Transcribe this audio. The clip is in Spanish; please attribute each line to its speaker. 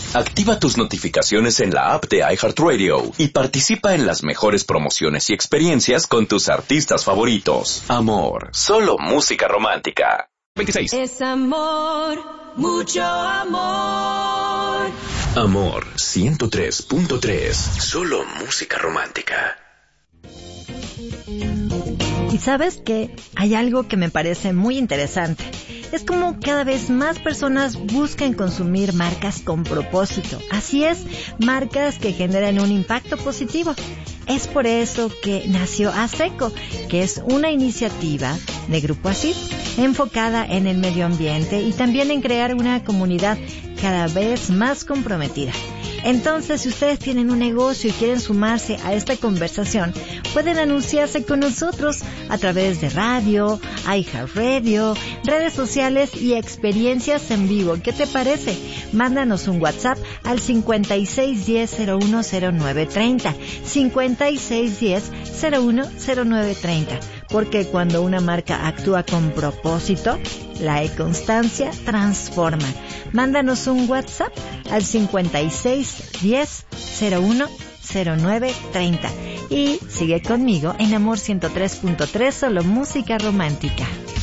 Speaker 1: Activa tus notificaciones en la app de iHeartRadio y participa en las mejores promociones y experiencias con tus artistas favoritos. Amor, solo música romántica. 26.
Speaker 2: Es amor, mucho amor.
Speaker 1: Amor 103.3. Solo música romántica.
Speaker 3: Y sabes que hay algo que me parece muy interesante. Es como cada vez más personas buscan consumir marcas con propósito. Así es, marcas que generan un impacto positivo. Es por eso que nació ASECO, que es una iniciativa de Grupo ASID, enfocada en el medio ambiente y también en crear una comunidad cada vez más comprometida. Entonces, si ustedes tienen un negocio y quieren sumarse a esta conversación, pueden anunciarse con nosotros a través de radio, iHeartRadio, redes sociales y experiencias en vivo. ¿Qué te parece? Mándanos un WhatsApp al 5610-010930, 5610-010930, porque cuando una marca actúa con propósito, la constancia transforma. Mándanos un WhatsApp al 5610-010930 y sigue conmigo en Amor 103.3, solo música romántica.